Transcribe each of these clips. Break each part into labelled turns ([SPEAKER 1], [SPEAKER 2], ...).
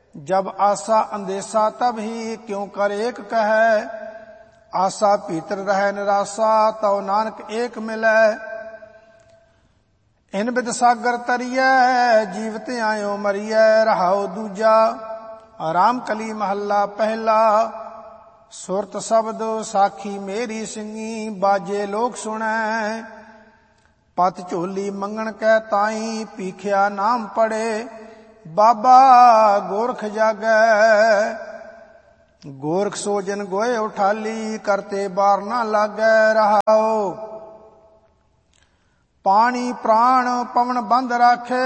[SPEAKER 1] जब आशा अंदेशा तब ही क्यों कर एक कहे। आशा भीतर रहे निराशा तव नानक एक मिलै। इन बिद सागर तरियै जीवत आयो मरियै। रहाओ दूजा राम कली महला पहला। सुरत शब्द साखी मेरी सिंगी बाजे लोक सुनै। पत झोली मंगण कै ताई पीखिया नाम पड़े। बाबा गोरख जागै गोरख सो जन गोए उठाली करते बार ना लागै। रहाओ पानी प्राण पवन बंद राखे।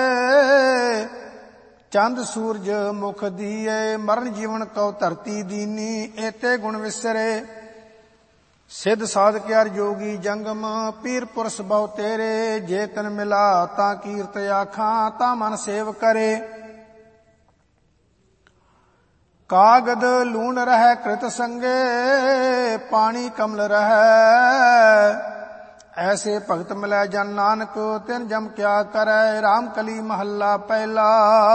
[SPEAKER 1] चंद सूरज मुख दिए मरण जीवन कौ धरती दीनी। एते गुण विसरे सिद्ध साधक यार जोगी जंगम। पीर पुरुष बहु तेरे जे तन मिला ता कीर्त आखां ता मन सेव करे। कागद लून रह कृत संगे पानी कमल रह। ऐसे भगत मिलै जन नानक तिन जम क्या करै। राम कली महला पहला।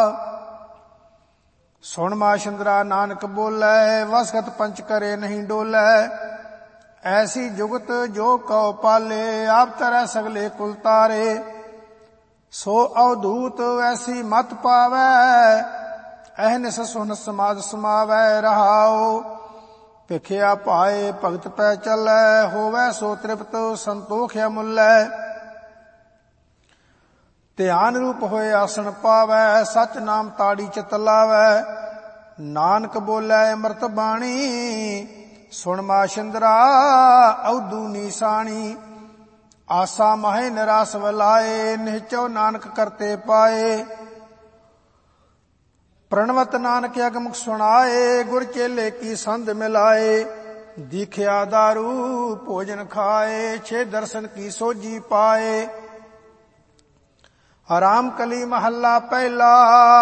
[SPEAKER 1] सुन माशंदरा नानक बोलै वसगत पंच करे नहीं डोलै। ऐसी जुगत जो कौ पाले आप तरह सगले कुल तारे। सो अवधूत ऐसी मत पावै अहनिस सुन समाज समावै। रहाओ भिखिया पाए भगत पै चलै। होवै सो तृप्त संतोख अमुलै। ध्यान रूप होए आसन पावै सच नाम ताड़ी चित लावै। नानक बोलै अमृत बाणी सुन माशंदरा अवधू नीसाणी। आशा माहे निराश वलाए निहचो नानक करते पाए। प्रणवत नानक अगमुख सुनाए गुर चेले की संध मिलाए। दीखिया दारू भोजन खाए छे दर्शन की सोजी पाए। राम कली महला पहला।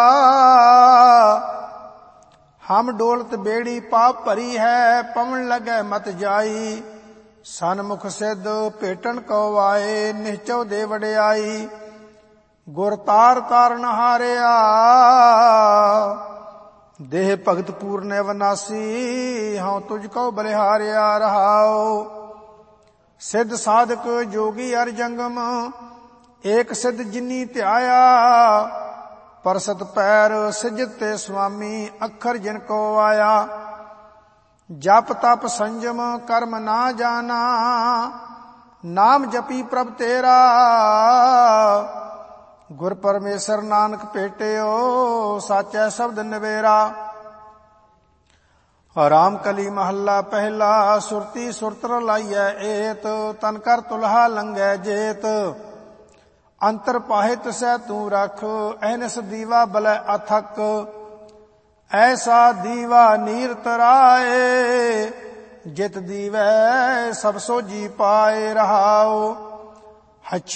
[SPEAKER 1] हम डोलत बेड़ी पाप भरी है पवन लगे मत जाई। सनमुख सिद्ध भेटन को आए निहचो दे वडियाई। गुर तार ताਰਨ हारिया देह भगत पूर्ण अविनाशी। हाँ तुझको बलिहारिया। रहाओ सिद्ध साधक जोगी अर जंगम एक सिद्ध जिनी ध्याया। परसत पैर सिजते स्वामी अखर जिनको आया। जप तप संजम कर्म ना जाना नाम जपी प्रभ तेरा। गुर परमेश्वर नानक भेटियो साचै शब्द नवेरा। राम कली महला पहला। सुरती सुरतर लाइयै एत तन कर तुलहा लंघै जेत। अंतर पाहित सै तू रख अहनस दीवा बलै अथक। ऐसा दीवा नीर तराए जित दीवै सब सो जी पाए। रहाओ हच्छी